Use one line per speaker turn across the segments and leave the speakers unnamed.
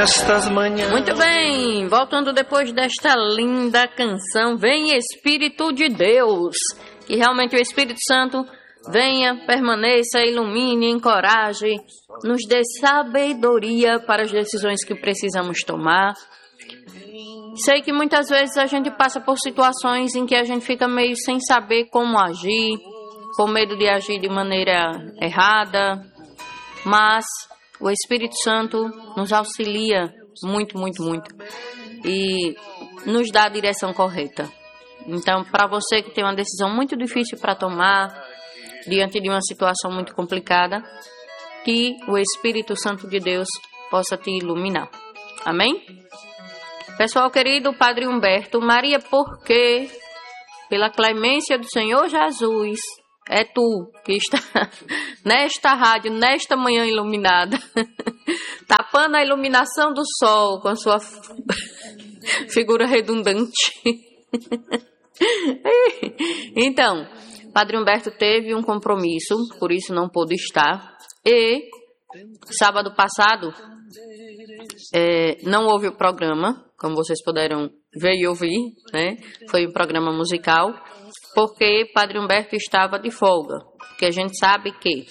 nestas manhãs.
Muito bem, voltando depois desta linda canção, vem Espírito de Deus, que realmente o Espírito Santo venha, permaneça, ilumine, encoraje, nos dê sabedoria para as decisões que precisamos tomar. Sei que muitas vezes a gente passa por situações em que a gente fica meio sem saber como agir, com medo de agir de maneira errada, mas o Espírito Santo nos auxilia muito, muito, muito e nos dá a direção correta. Então, para você que tem uma decisão muito difícil para tomar, diante de uma situação muito complicada, que o Espírito Santo de Deus possa te iluminar. Amém? Pessoal querido, Padre Humberto, Maria, porque pela clemência do Senhor Jesus, é tu que está nesta rádio, nesta manhã iluminada, tapando a iluminação do sol com a sua figura redundante. Então, Padre Humberto teve um compromisso, por isso não pôde estar. E sábado passado não houve o programa, como vocês puderam ver e ouvir, né? Foi um programa musical, porque Padre Humberto estava de folga. Porque a gente sabe que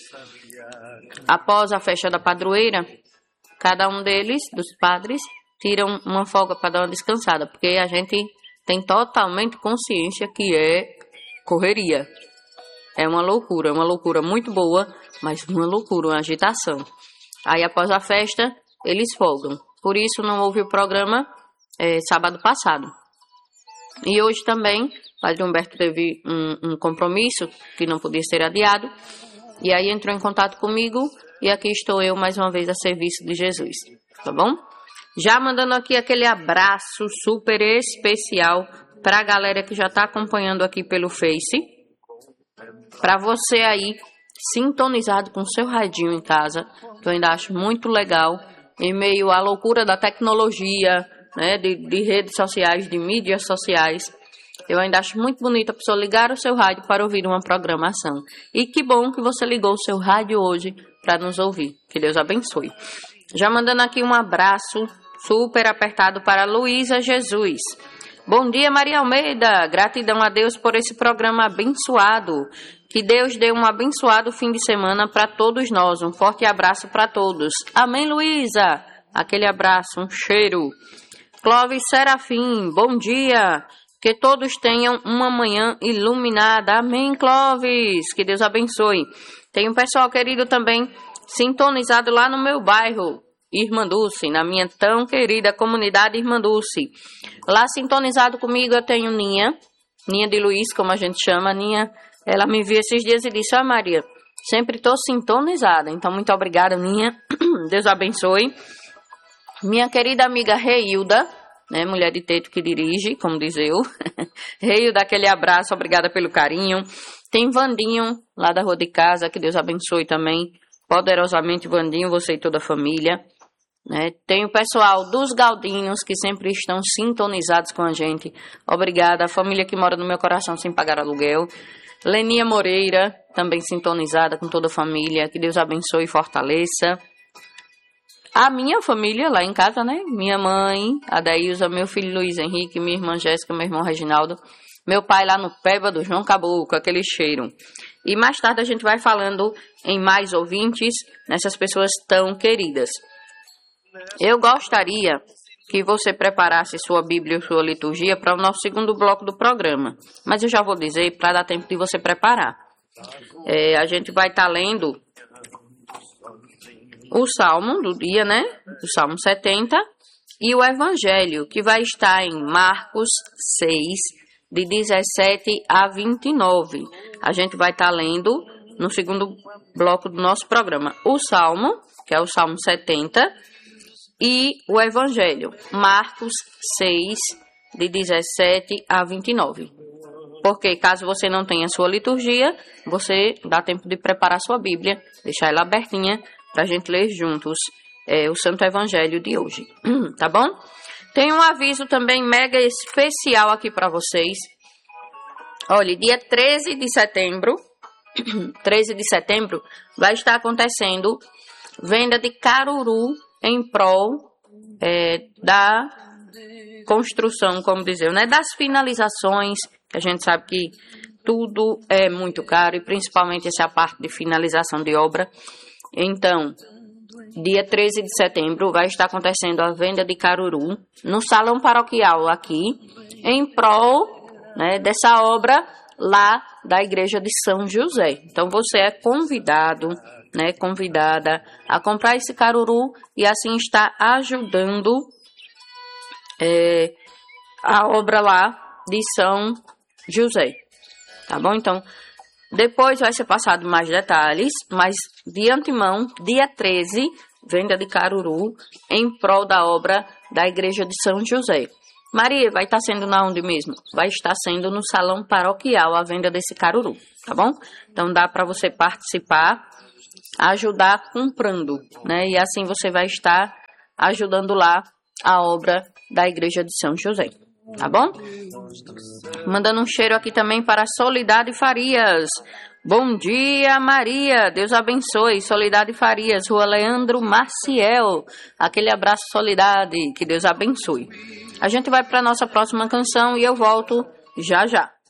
após a festa da padroeira, cada um deles, dos padres, tiram uma folga para dar uma descansada, porque a gente tem totalmente consciência que é correria. É uma loucura muito boa, mas uma loucura, uma agitação. Aí após a festa, eles folgam. Por isso não houve o programa sábado passado. E hoje também, Padre Humberto teve um compromisso que não podia ser adiado. E aí entrou em contato comigo e aqui estou eu mais uma vez a serviço de Jesus. Tá bom? Já mandando aqui aquele abraço super especial para a galera que já está acompanhando aqui pelo Face. Para você aí, sintonizado com o seu radinho em casa, que eu ainda acho muito legal, em meio à loucura da tecnologia, né, de redes sociais, de mídias sociais. Eu ainda acho muito bonito a pessoa ligar o seu rádio para ouvir uma programação. E que bom que você ligou o seu rádio hoje para nos ouvir. Que Deus abençoe. Já mandando aqui um abraço super apertado para Luísa Jesus. Bom dia, Maria Almeida. Gratidão a Deus por esse programa abençoado. Que Deus dê um abençoado fim de semana para todos nós. Um forte abraço para todos. Amém, Luísa. Aquele abraço, um cheiro. Clóvis Serafim, bom dia. Que todos tenham uma manhã iluminada. Amém, Clóvis. Que Deus abençoe. Tem um pessoal querido também sintonizado lá no meu bairro, Irmã Dulce, na minha tão querida comunidade Irmã Dulce. Lá sintonizado comigo eu tenho Ninha de Luiz, como a gente chama. Ninha, ela me viu esses dias e disse: ó, Maria, sempre estou sintonizada. Então, muito obrigada, Ninha. Deus abençoe. Minha querida amiga Reilda, né, mulher de teto que dirige, como diz eu. Reilda, aquele abraço, obrigada pelo carinho. Tem Vandinho, lá da rua de casa, que Deus abençoe também. Poderosamente, Vandinho, você e toda a família. Né? Tem o pessoal dos Galdinhos, que sempre estão sintonizados com a gente. Obrigada. A família que mora no meu coração sem pagar aluguel. Lenia Moreira, também sintonizada com toda a família. Que Deus abençoe e fortaleça. A minha família lá em casa, né? Minha mãe, a Daísa, meu filho Luiz Henrique, minha irmã Jéssica, meu irmão Reginaldo. Meu pai lá no Peba do João Caboclo, aquele cheiro. E mais tarde a gente vai falando em mais ouvintes, nessas pessoas tão queridas. Eu gostaria que você preparasse sua Bíblia e sua liturgia para o nosso segundo bloco do programa. Mas eu já vou dizer para dar tempo de você preparar. A gente vai estar lendo o Salmo do dia, né? O Salmo 70 e o Evangelho, que vai estar em Marcos 6, de 17 a 29. A gente vai estar lendo no segundo bloco do nosso programa o Salmo, que é o Salmo 70, e o Evangelho, Marcos 6, de 17 a 29. Porque caso você não tenha sua liturgia, você dá tempo de preparar sua Bíblia, deixar ela abertinha para a gente ler juntos o Santo Evangelho de hoje. Tá bom? Tem um aviso também mega especial aqui para vocês. Olha, dia 13 de setembro, vai estar acontecendo venda de caruru em prol da construção, como dizer, né, das finalizações, que a gente sabe que tudo é muito caro, e principalmente essa parte de finalização de obra. Então, dia 13 de setembro vai estar acontecendo a venda de caruru no salão paroquial aqui, em prol, né, dessa obra lá da igreja de São José. Então você é convidado, né, convidada a comprar esse caruru e assim está ajudando a obra lá de São José. Tá bom? Então, depois vai ser passado mais detalhes, mas de antemão, dia 13, venda de caruru em prol da obra da igreja de São José. Maria, vai estar sendo na onde mesmo? Vai estar sendo no salão paroquial a venda desse caruru, tá bom? Então dá para você participar, ajudar comprando, né? E assim você vai estar ajudando lá a obra da igreja de São José, tá bom? Mandando um cheiro aqui também para Soledade Farias. Bom dia, Maria. Deus abençoe. Soledade Farias, Rua Leandro Maciel. Aquele abraço, Soledade. Que Deus abençoe. A gente vai para a nossa próxima canção e eu volto já já.